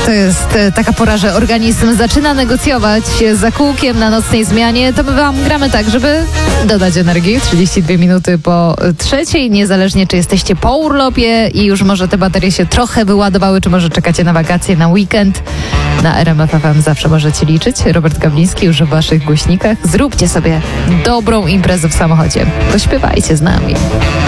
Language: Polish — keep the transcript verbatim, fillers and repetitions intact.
to jest e, taka pora, że organizm zaczyna negocjować za kółkiem na nocnej zmianie. To my wam gramy tak, żeby dodać energii. trzydzieści dwie minuty po trzeciej, niezależnie czy jesteście po urlopie i już może te baterie się trochę wyładowały, czy może czekacie na wakacje, na weekend. Na R M F F M zawsze możecie liczyć. Robert Gawliński już w waszych głośnikach. Zróbcie sobie dobrą imprezę w samochodzie. Pośpiewajcie z nami.